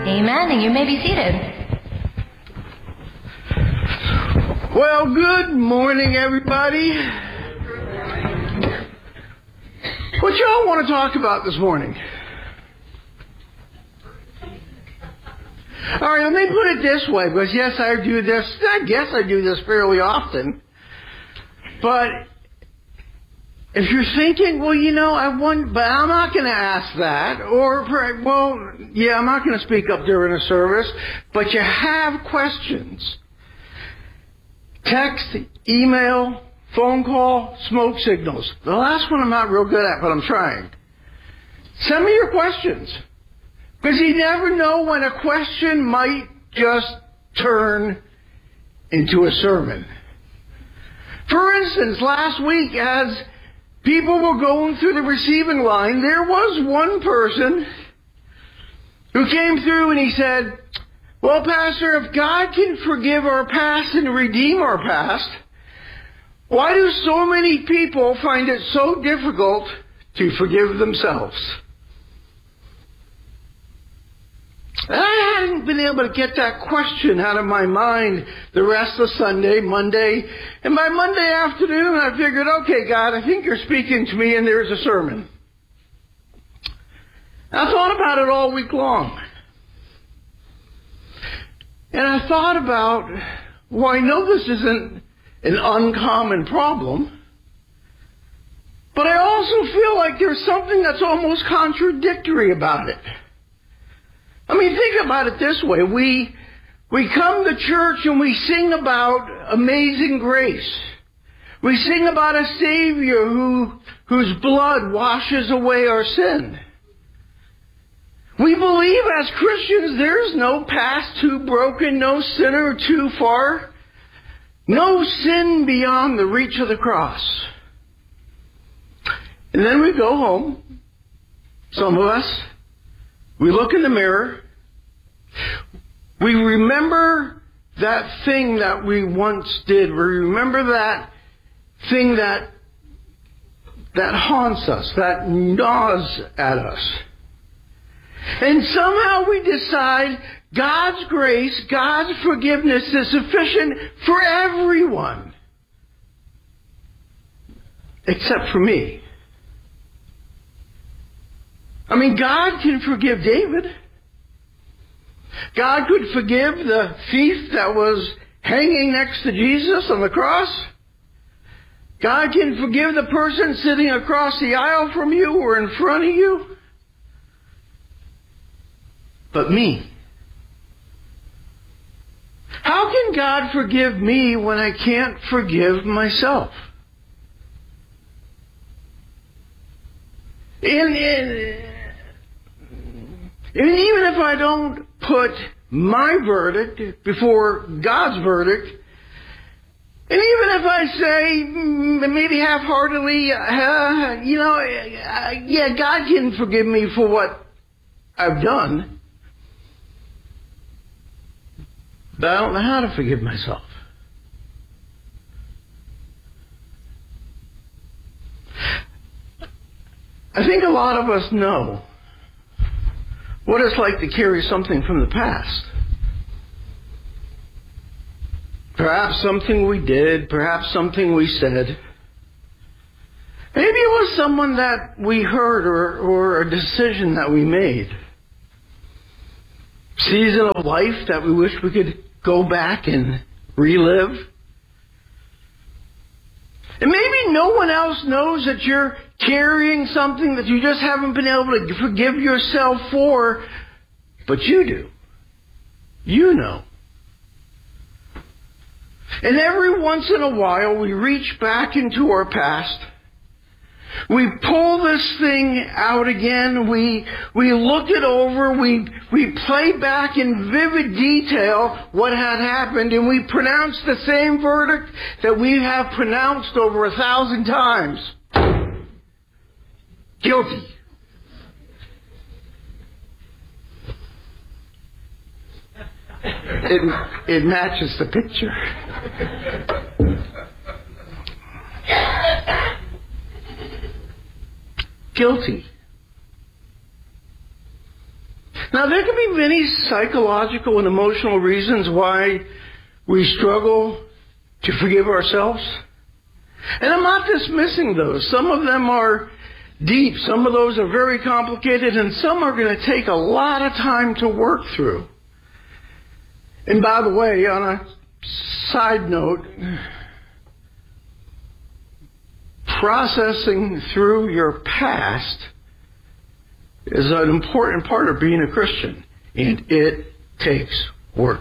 Amen, and you may be seated. Well, good morning, everybody. What y'all want to talk about this morning? All right, let me put it this way, because yes, I do this. I guess I do this fairly often. But if you're thinking, well, but I'm not going to ask that, or, I'm not going to speak up during a service, but you have questions. Text, email, phone call, smoke signals. The last one I'm not real good at, but I'm trying. Send me your questions. Because you never know when a question might just turn into a sermon. For instance, last week as people were going through the receiving line, there was one person who came through and he said, well, Pastor, if God can forgive our past and redeem our past, why do so many people find it so difficult to forgive themselves? I hadn't been able to get that question out of my mind the rest of Sunday, Monday, and by Monday afternoon I figured, okay, God, I think you're speaking to me and there's a sermon. I thought about it all week long. And I thought about, well, I know this isn't an uncommon problem, but I also feel like there's something that's almost contradictory about it. I mean, think about it this way. We come to church and we sing about amazing grace. We sing about a Savior whose blood washes away our sin. We believe as Christians there's no past too broken, no sinner too far, no sin beyond the reach of the cross. And then we go home, some of us, we look in the mirror, we remember that thing that we once did, we remember that thing that haunts us, that gnaws at us. And somehow we decide God's grace, God's forgiveness is sufficient for everyone. Except for me. I mean, God can forgive David. God could forgive the thief that was hanging next to Jesus on the cross. God can forgive the person sitting across the aisle from you or in front of you. But me. How can God forgive me when I can't forgive myself? And even if I don't put my verdict before God's verdict, and even if I say, maybe half-heartedly, God can forgive me for what I've done, but I don't know how to forgive myself. I think a lot of us know what it's like to carry something from the past. Perhaps something we did, perhaps something we said. Maybe it was someone that we heard or a decision that we made. Season of life that we wish we could go back and relive. And maybe no one else knows that you're carrying something that you just haven't been able to forgive yourself for, but you do. You know. And every once in a while we reach back into our past. We pull this thing out again, we look it over, we play back in vivid detail what had happened, and we pronounce the same verdict that we have pronounced over 1,000 times. Guilty. It matches the picture. Guilty. Now, there can be many psychological and emotional reasons why we struggle to forgive ourselves. And I'm not dismissing those. Some of them are deep. Some of those are very complicated, and some are going to take a lot of time to work through. And by the way, on a side note, processing through your past is an important part of being a Christian, and it takes work.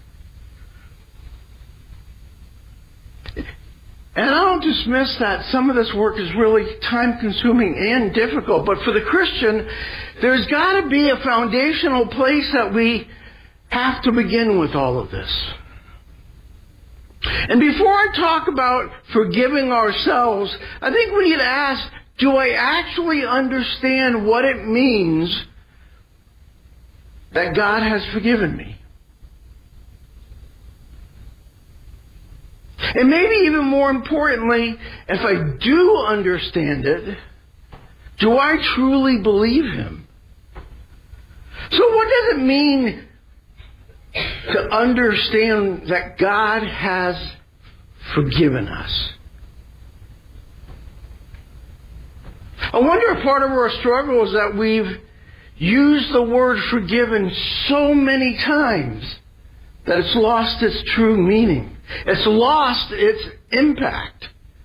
And I don't dismiss that some of this work is really time-consuming and difficult, but for the Christian, there's got to be a foundational place that we have to begin with all of this. And before I talk about forgiving ourselves, I think we need to ask, do I actually understand what it means that God has forgiven me? And maybe even more importantly, if I do understand it, do I truly believe Him? So what does it mean to understand that God has forgiven us? I wonder if part of our struggle is that we've used the word forgiven so many times that it's lost its true meaning. It's lost its impact.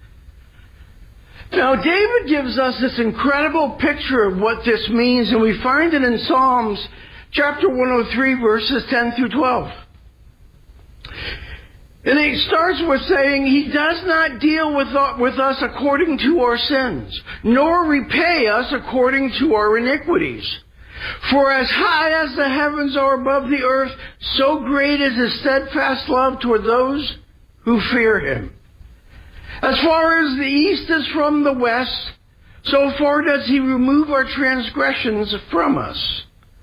Now, David gives us this incredible picture of what this means, and we find it in Psalms chapter 103, verses 10 through 12. And it starts with saying, He does not deal with us according to our sins, nor repay us according to our iniquities. For as high as the heavens are above the earth, so great is His steadfast love toward those who fear Him. As far as the east is from the west, so far does He remove our transgressions from us.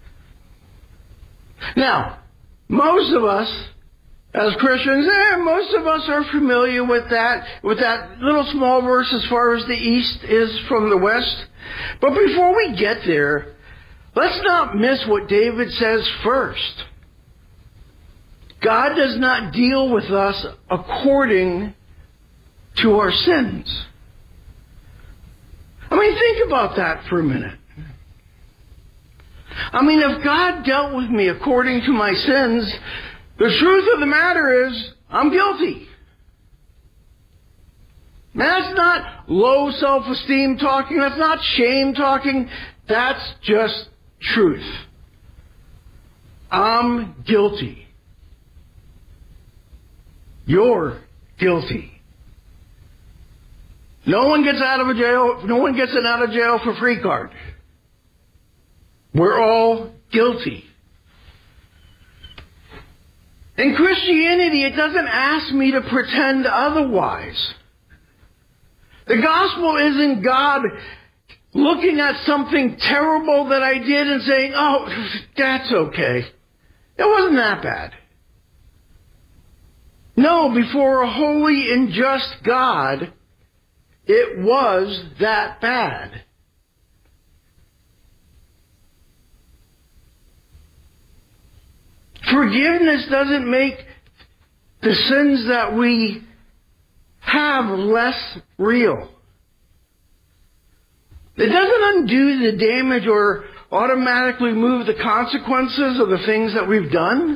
Now, most of us, as Christians, most of us are familiar with that little small verse as far as the east is from the west. But before we get there, let's not miss what David says first. God does not deal with us according to our sins. I mean, think about that for a minute. I mean, if God dealt with me according to my sins, the truth of the matter is, I'm guilty. That's not low self-esteem talking. That's not shame talking. That's just truth. I'm guilty. You're guilty. No one gets out of jail. No one gets an out of jail for free card. We're all guilty. In Christianity, it doesn't ask me to pretend otherwise. The gospel isn't God looking at something terrible that I did and saying, oh, that's okay. It wasn't that bad. No, before a holy and just God, it was that bad. Forgiveness doesn't make the sins that we have less real. It doesn't undo the damage or automatically remove the consequences of the things that we've done.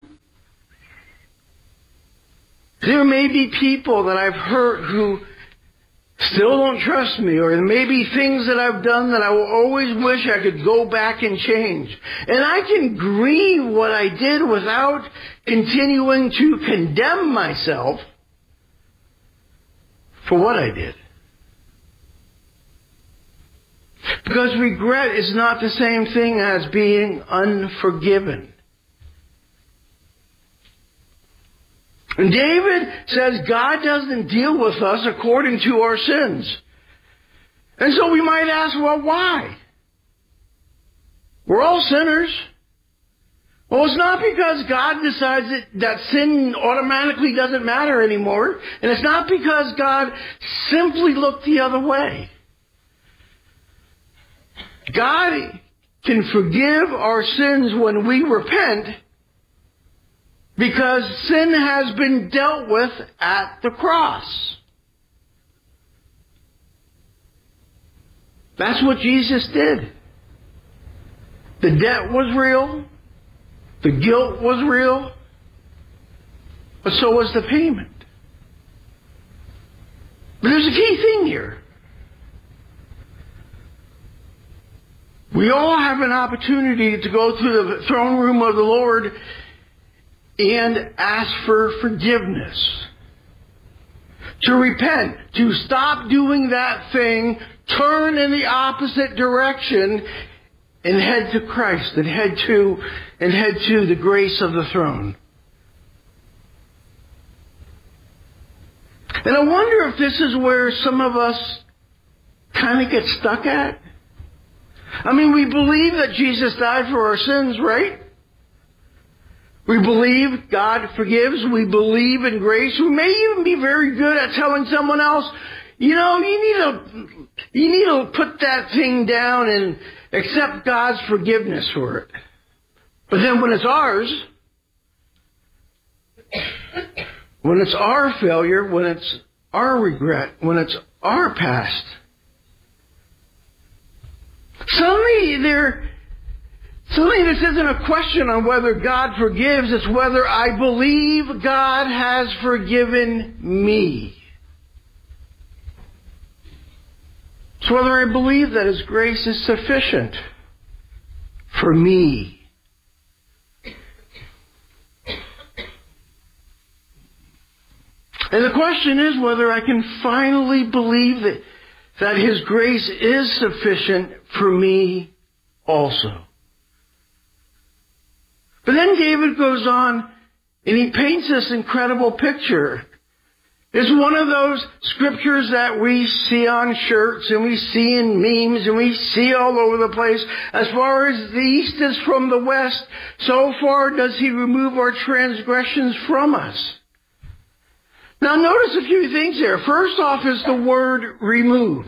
There may be people that I've hurt who still don't trust me, or there may be things that I've done that I will always wish I could go back and change. And I can grieve what I did without continuing to condemn myself for what I did. Because regret is not the same thing as being unforgiven. And David says God doesn't deal with us according to our sins. And so we might ask, well, why? We're all sinners. Well, it's not because God decides that sin automatically doesn't matter anymore. And it's not because God simply looked the other way. God can forgive our sins when we repent because sin has been dealt with at the cross. That's what Jesus did. The debt was real. The guilt was real. But so was the payment. But there's a key thing here. We all have an opportunity to go to the throne room of the Lord and ask for forgiveness. To repent. To stop doing that thing, turn in the opposite direction, and head to Christ, and head to the grace of the throne. And I wonder if this is where some of us kind of get stuck at. I mean, we believe that Jesus died for our sins, right? We believe God forgives. We believe in grace. We may even be very good at telling someone else, you know, you need to put that thing down and accept God's forgiveness for it. But then when it's ours, when it's our failure, when it's our regret, when it's our past, suddenly this isn't a question on whether God forgives, it's whether I believe God has forgiven me. It's whether I believe that His grace is sufficient for me. And the question is whether I can finally believe that His grace is sufficient for me also. But then David goes on and he paints this incredible picture. It's one of those scriptures that we see on shirts and we see in memes and we see all over the place. As far as the east is from the west, so far does He remove our transgressions from us. Now notice a few things there. First off is the word remove.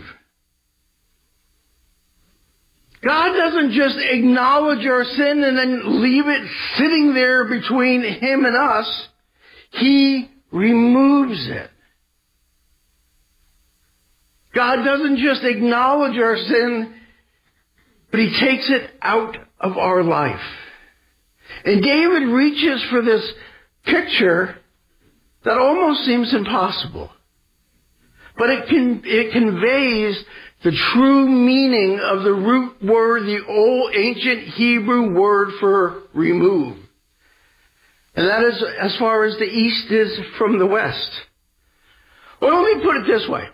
God doesn't just acknowledge our sin and then leave it sitting there between Him and us. He removes it. God doesn't just acknowledge our sin, but He takes it out of our life. And David reaches for this picture that almost seems impossible. But it conveys the true meaning of the root word, the old ancient Hebrew word for remove. And that is as far as the east is from the west. Well, let me put it this way.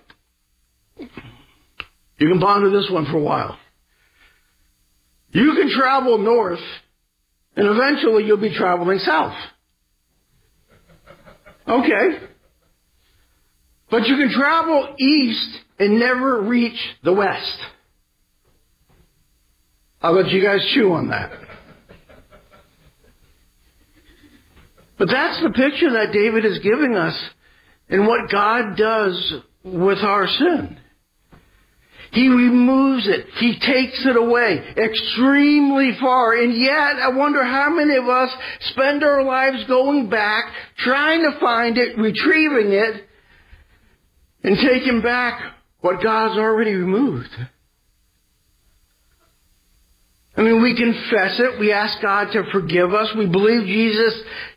You can ponder this one for a while. You can travel north, and eventually you'll be traveling south. Okay. But you can travel east and never reach the west. I'll let you guys chew on that. But that's the picture that David is giving us in what God does with our sin. He removes it. He takes it away extremely far. And yet, I wonder how many of us spend our lives going back, trying to find it, retrieving it, and taking back what God's already removed. I mean, we confess it. We ask God to forgive us. We believe Jesus